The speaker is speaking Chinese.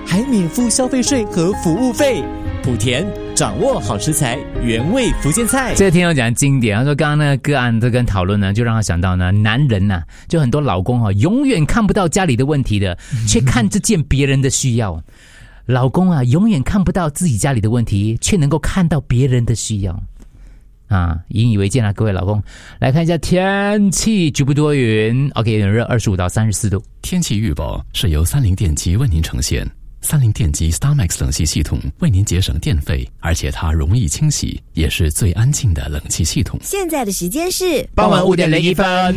还免付消费税和服务费。莆田掌握好食材，原味福建菜。 这个听友讲经典，他说刚刚那个个案这跟讨论呢，就让他想到呢，男人呐、就很多老公永远看不到家里的问题的，却看得见别人的需要。老公永远看不到自己家里的问题，却能够看到别人的需要。引以为戒啦，各位老公。来看一下天气，局部多云 ，OK， 很热，25到34度。 天气预报是由三菱电机为您呈现。三菱电机 StarMax 冷气系统为您节省电费，而且它容易清洗，也是最安静的冷气系统。 现在的时间是傍晚5点01分。